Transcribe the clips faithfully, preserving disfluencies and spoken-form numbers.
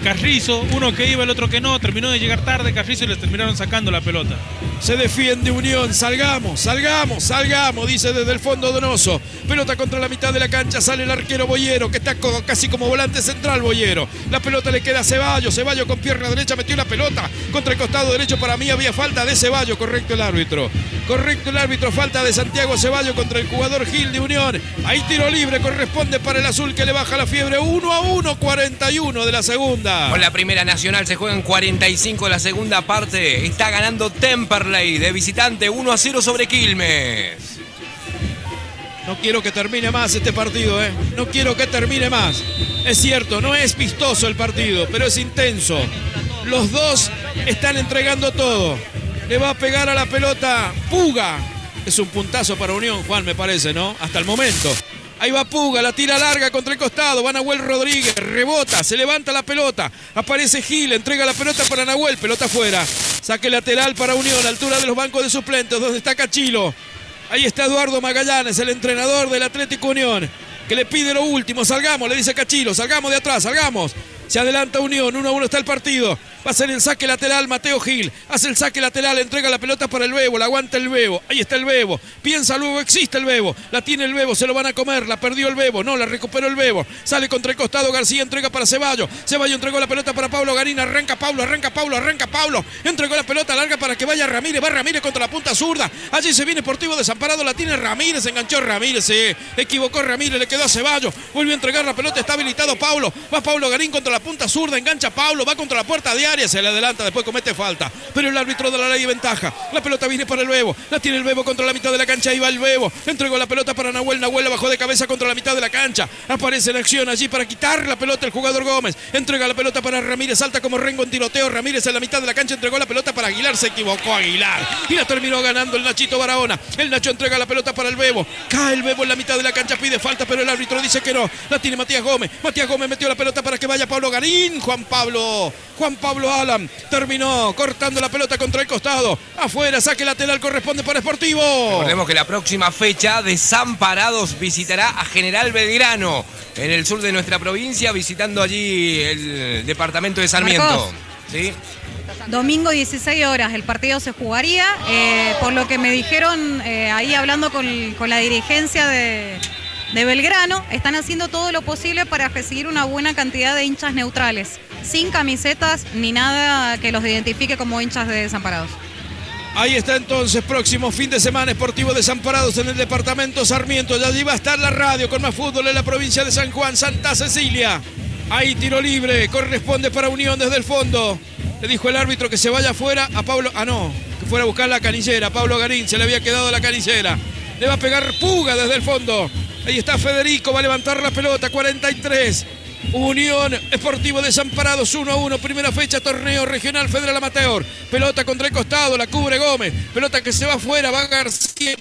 Carrizo, uno que iba, el otro que no, terminó de llegar tarde Carrizo y les terminaron sacando la pelota. Se defiende Unión, salgamos, salgamos, salgamos, dice desde el fondo Donoso. Pelota contra la mitad de la cancha, sale el arquero Boyero, que está co casi como volante central Boyero. La pelota le queda a Ceballos, Ceballos con pierna derecha metió la pelota contra el costado derecho. Para mí había falta de Ceballos, correcto el árbitro. Correcto el árbitro, falta de Santiago Ceballos contra el jugador Gil de Unión. Ahí tiro libre, corresponde para el azul que le baja la fiebre. uno a uno, cuarenta y uno de la segunda. Con la primera nacional se juegan cuarenta y cinco de la segunda parte. Está ganando Temperley de visitante uno a cero sobre Quilmes. No quiero que termine más este partido, ¿eh? No quiero que termine más. Es cierto, no es vistoso el partido, pero es intenso. Los dos están entregando todo. Le va a pegar a la pelota Puga. Es un puntazo para Unión, Juan, me parece, ¿no? Hasta el momento. Ahí va Puga, la tira larga contra el costado. Va Nahuel Rodríguez, rebota, se levanta la pelota. Aparece Gil, entrega la pelota para Nahuel, pelota afuera. Saque lateral para Unión, altura de los bancos de suplentes, donde está Cachilo. Ahí está Eduardo Magallanes, el entrenador del Atlético Unión, que le pide lo último. Salgamos, le dice Cachilo, salgamos de atrás, salgamos. Se adelanta Unión, uno a uno está el partido. Va a ser el saque lateral Mateo Gil. Hace el saque lateral, entrega la pelota para el Bebo. La aguanta el Bebo. Ahí está el Bebo. Piensa luego, existe el Bebo. La tiene el Bebo, se lo van a comer. La perdió el Bebo. No, la recuperó el Bebo. Sale contra el costado García, entrega para Ceballos. Ceballos entregó la pelota para Pablo Garín. Arranca Pablo, arranca Pablo, arranca Pablo. Entregó la pelota larga para que vaya Ramírez. Va Ramírez contra la punta zurda. Allí se viene Sportivo desamparado. La tiene Ramírez. Enganchó Ramírez. Se equivocó Ramírez. Le quedó a Ceballos. Volvió a entregar la pelota. Está habilitado Pablo. Va Pablo Garín contra la punta zurda. Engancha Pablo. Va contra la puerta de área. Se le adelanta. Después comete falta, pero el árbitro de la ley ventaja. La pelota viene para el Bebo, la tiene el Bebo contra la mitad de la cancha. Ahí va el Bebo, entregó la pelota para Nahuel. Nahuel la bajó de cabeza contra la mitad de la cancha. Aparece en acción allí para quitar la pelota el jugador Gómez. Entrega la pelota para Ramírez, salta como Rengo en tiroteo. Ramírez en la mitad de la cancha entregó la pelota para Aguilar. Se equivocó Aguilar y la terminó ganando el Nachito Barahona. El Nacho entrega la pelota para el Bebo. Cae el Bebo en la mitad de la cancha, pide falta, pero el árbitro dice que no. La tiene Matías Gómez. Matías Gómez metió la pelota para que vaya Pablo Garín. Juan Pablo, Juan Pablo Alan terminó cortando la pelota contra el costado. Afuera, saque lateral, corresponde para Sportivo. Recordemos que la próxima fecha Desamparados visitará a General Belgrano, en el sur de nuestra provincia, visitando allí el departamento de Sarmiento. ¿Sí? Domingo dieciséis horas, el partido se jugaría. Eh, por lo que me dijeron eh, ahí hablando con, con la dirigencia de, de Belgrano, están haciendo todo lo posible para recibir una buena cantidad de hinchas neutrales, sin camisetas ni nada que los identifique como hinchas de Desamparados. Ahí está entonces, próximo fin de semana, Sportivo Desamparados en el departamento Sarmiento. Ya allí va a estar la radio con más fútbol en la provincia de San Juan, Santa Cecilia. Ahí tiro libre, corresponde para Unión desde el fondo. Le dijo el árbitro que se vaya afuera a Pablo, ah no, que fuera a buscar la canillera. Pablo Garín, se le había quedado la canillera. Le va a pegar Puga desde el fondo. Ahí está Federico, va a levantar la pelota, cuarenta y tres. Unión Sportivo Desamparados uno a uno, primera fecha, torneo regional Federal Amateur. Pelota contra el costado, la cubre Gómez. Pelota que se va afuera, va García.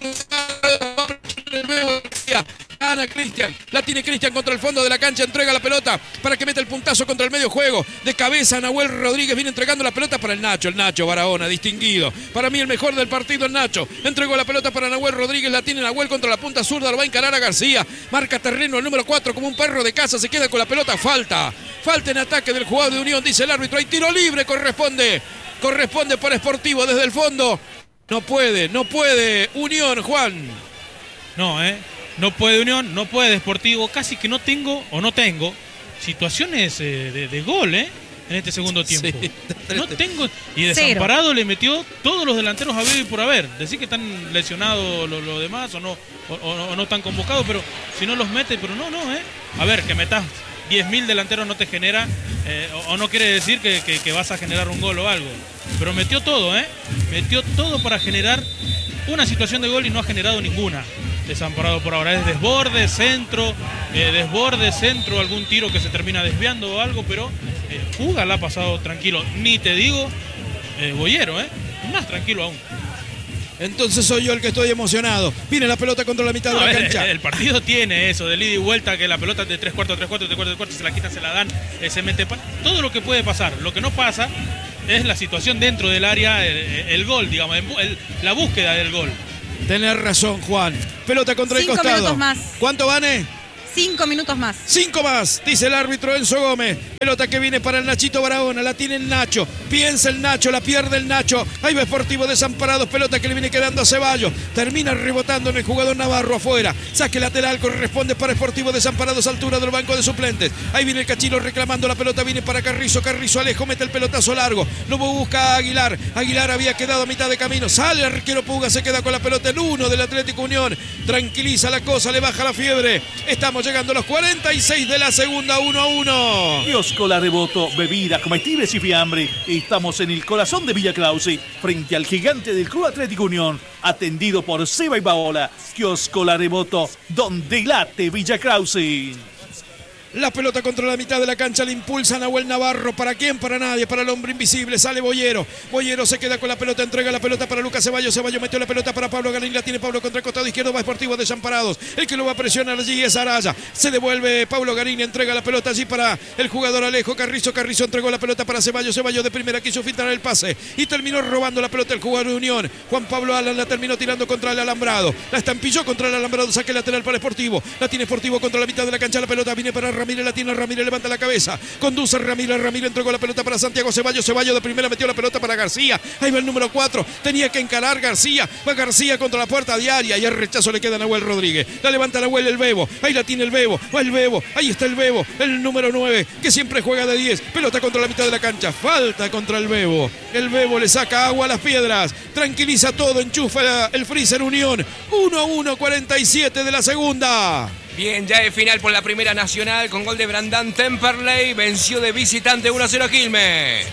Gana Cristian, la tiene Cristian contra el fondo de la cancha, entrega la pelota para que meta el puntazo contra el medio juego. De cabeza Nahuel Rodríguez viene entregando la pelota para el Nacho, el Nacho Barahona, distinguido. Para mí el mejor del partido, el Nacho. Entregó la pelota para Nahuel Rodríguez, la tiene Nahuel contra la punta zurda, lo va a encarar a García. Marca terreno el número cuatro como un perro de casa, se queda con la pelota, falta. Falta en ataque del jugador de Unión, dice el árbitro. Hay tiro libre, corresponde. Corresponde para Sportivo desde el fondo. No puede, no puede Unión, Juan. No, eh. No puede Unión, no puede Sportivo. Casi que no tengo o no tengo situaciones eh, de, de gol, ¿eh? En este segundo tiempo. Sí, no tengo. Y Desamparado Cero. Le metió todos los delanteros a haber y por haber. Decir que están lesionados los lo demás o no, o, o, o no están convocados, pero si no los mete, pero no, no, ¿eh? A ver, que metas diez mil delanteros no te genera, eh, o, o no quiere decir que, que, que vas a generar un gol o algo. Pero metió todo, ¿eh? Metió todo para generar una situación de gol y no ha generado ninguna. Desamparado por ahora, es desborde, centro, eh, desborde, centro, algún tiro que se termina desviando o algo, pero eh, Puga la ha pasado tranquilo, ni te digo eh, Boyero, eh, más tranquilo aún. Entonces soy yo el que estoy emocionado. Viene la pelota contra la mitad no, de la el, cancha. El partido tiene eso, de ida y vuelta, que la pelota de tres cuartos, tres cuartos, tres cuartos, tres cuartos, se la quitan, se la dan, eh, se mete. Todo lo que puede pasar. Lo que no pasa es la situación dentro del área, el, el gol, digamos, el, la búsqueda del gol. Tenés razón, Juan. Pelota contra Cinco el costado. minutos más. ¿Cuánto, Vane? Cinco minutos más. Cinco más, dice el árbitro Enzo Gómez. Pelota que viene para el Nachito Barahona, la tiene el Nacho, piensa el Nacho, la pierde el Nacho, ahí va Sportivo Desamparados, pelota que le viene quedando a Ceballos, termina rebotando en el jugador Navarro afuera, saque lateral corresponde para Sportivo Desamparados, altura del banco de suplentes, ahí viene el Cachilo reclamando la pelota, viene para Carrizo, Carrizo Alejo, mete el pelotazo largo, lo busca a Aguilar, Aguilar había quedado a mitad de camino, sale el arquero Puga, se queda con la pelota el uno del Atlético Unión, tranquiliza la cosa, le baja la fiebre, estamos llegando a los cuarenta y seis de la segunda, uno a uno. Kiosco La Devoto, bebidas, comestibles y fiambre. Estamos en el corazón de Villa Krause, frente al gigante del Club Atlético Unión, atendido por Seba y Paola. Kiosco La Devoto, donde late Villa Krause. La pelota contra la mitad de la cancha, le impulsa Nahuel Navarro. ¿Para quién? Para nadie, para el hombre invisible. Sale Boyero. Boyero se queda con la pelota, entrega la pelota para Lucas Ceballos. Ceballos metió la pelota para Pablo Garín. La tiene Pablo contra el costado izquierdo. Va Sportivo Desamparados. El que lo va a presionar allí es Araya. Se devuelve Pablo Garín. Entrega la pelota allí para el jugador Alejo Carrizo. Carrizo entregó la pelota para Ceballos. Ceballos de primera quiso filtrar el pase y terminó robando la pelota el jugador de Unión. Juan Pablo Alan la terminó tirando contra el alambrado. La estampilló contra el alambrado. Saque lateral para Sportivo. La tiene Sportivo contra la mitad de la cancha. La pelota viene para Ramírez. La tiene Ramírez. Levanta la cabeza, conduce Ramírez, Ramírez entregó la pelota para Santiago Ceballos, Ceballos de primera metió la pelota para García, ahí va el número cuatro, tenía que encarar García, va García contra la puerta diaria y el rechazo le queda a Nahuel Rodríguez, la levanta Nahuel el Bebo, ahí la tiene el Bebo, va el Bebo, ahí está el Bebo, el número nueve, que siempre juega de diez, pelota contra la mitad de la cancha, falta contra el Bebo, el Bebo le saca agua a las piedras, tranquiliza todo, enchufa el freezer Unión, uno a uno, cuarenta y siete de la segunda. Bien, ya es final por la Primera Nacional con gol de Brandán Temperley. Venció de visitante uno a cero a Quilmes.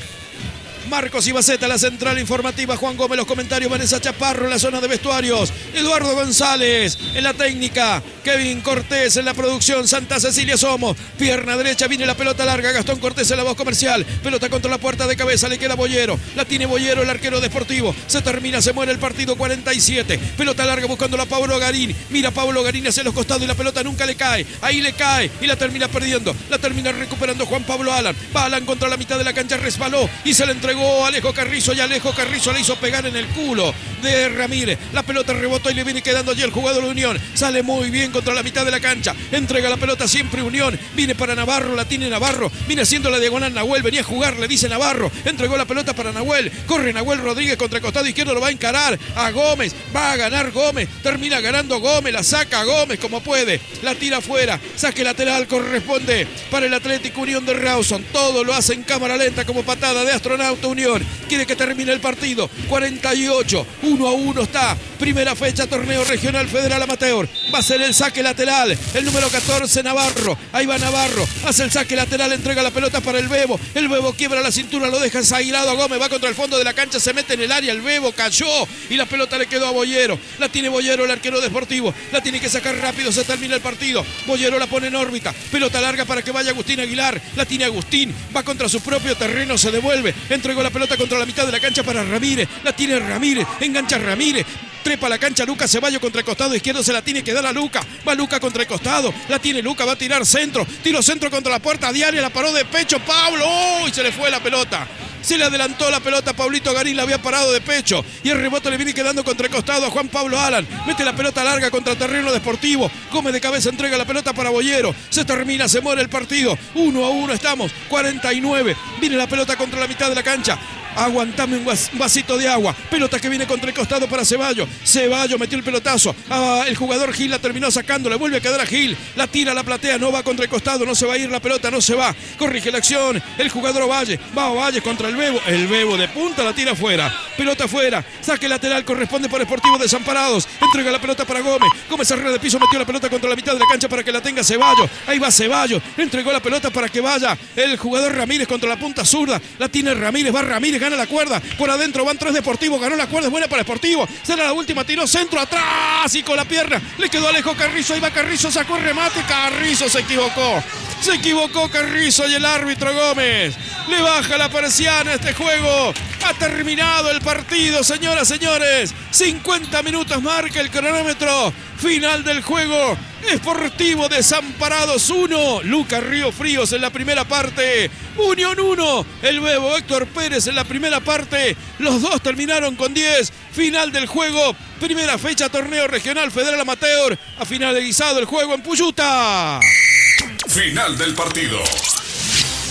Marcos Ibaceta, la central informativa, Juan Gómez, los comentarios, Vanessa Chaparro en la zona de vestuarios, Eduardo González en la técnica, Kevin Cortés en la producción, Santa Cecilia Somos, pierna derecha, viene la pelota larga, Gastón Cortés en la voz comercial, pelota contra la puerta de cabeza, le queda Boyero, la tiene Boyero, el arquero deportivo, se termina, se muere el partido, cuarenta y siete, pelota larga buscándola a Pablo Garín, mira Pablo Garín hacia los costados y la pelota nunca le cae, ahí le cae y la termina perdiendo, la termina recuperando Juan Pablo Alan, va Alan contra la mitad de la cancha, resbaló y se le entregó Alejo Carrizo y Alejo Carrizo le hizo pegar en el culo de Ramírez. La pelota rebotó y le viene quedando allí el jugador de Unión. Sale muy bien contra la mitad de la cancha. Entrega la pelota siempre Unión. Viene para Navarro, la tiene Navarro. Viene haciendo la diagonal Nahuel. Venía a jugar, le dice Navarro. Entregó la pelota para Nahuel. Corre Nahuel Rodríguez contra el costado izquierdo. Lo va a encarar a Gómez. Va a ganar Gómez. Termina ganando Gómez. La saca Gómez como puede. La tira afuera. Saque lateral corresponde para el Atlético Unión de Rawson. Todo lo hace en cámara lenta como patada de Astronauta Unión. Quiere que termine el partido. cuarenta y ocho, uno a uno está. Primera fecha, torneo regional federal amateur. Va a ser el saque lateral. El número catorce, Navarro. Ahí va Navarro. Hace el saque lateral, entrega la pelota para el Bebo. El Bebo quiebra la cintura, lo deja ensaguilado a Gómez. Va contra el fondo de la cancha, se mete en el área. El Bebo cayó y la pelota le quedó a Boyero. La tiene Boyero, el arquero deportivo. La tiene que sacar rápido, se termina el partido. Boyero la pone en órbita. Pelota larga para que vaya Agustín Aguilar. La tiene Agustín. Va contra su propio terreno, se devuelve. Entregó la pelota contra la mitad de la cancha para Ramírez. La tiene Ramírez. Engancha Ramírez. Trepa la cancha Lucas Ceballos contra el costado izquierdo, se la tiene que dar a Luca. Va Luca contra el costado, la tiene Luca, va a tirar centro. Tiro centro contra la puerta diaria, la paró de pecho Pablo. ¡Oh! Y se le fue la pelota. Se le adelantó la pelota, Pablito Garín la había parado de pecho. Y el rebote le viene quedando contra el costado a Juan Pablo Alan. Mete la pelota larga contra el terreno deportivo. Gómez de cabeza entrega la pelota para Boyero. Se termina, se muere el partido. Uno a uno estamos, cuarenta y nueve. Viene la pelota contra la mitad de la cancha. Aguantame un vasito de agua. Pelota que viene contra el costado para Ceballos. Ceballos metió el pelotazo. Ah, el jugador Gil la terminó sacando. Le vuelve a quedar a Gil. La tira, la platea. No va contra el costado. No se va a ir la pelota. No se va. Corrige la acción. El jugador Ovalle. Va Ovalle contra el Bebo. El Bebo de punta la tira afuera. Pelota afuera. Saque lateral. Corresponde para Sportivo Desamparados. Entrega la pelota para Gómez. Gómez arriba de piso. Metió la pelota contra la mitad de la cancha para que la tenga Ceballos. Ahí va Ceballos. Entregó la pelota para que vaya el jugador Ramírez contra la punta zurda. La tiene Ramírez. Va Ramírez. Gana la cuerda. Por adentro van tres Deportivo. Ganó la cuerda. Es buena para Sportivo. Será la última. Tiró centro atrás. Y con la pierna le quedó Alejo Carrizo. Ahí va Carrizo. Sacó el remate. Carrizo se equivocó. Se equivocó Carrizo y el árbitro Gómez le baja la persiana a este juego. Ha terminado el partido, señoras, señores. cincuenta minutos marca el cronómetro. Final del juego. Sportivo Desamparados uno. Lucas Río Fríos en la primera parte. Unión uno. El Bebo Héctor Pérez en la primera parte. Los dos terminaron con diez. Final del juego. Primera fecha, torneo regional federal amateur. Ha finalizado el juego en Puyuta. Final del partido.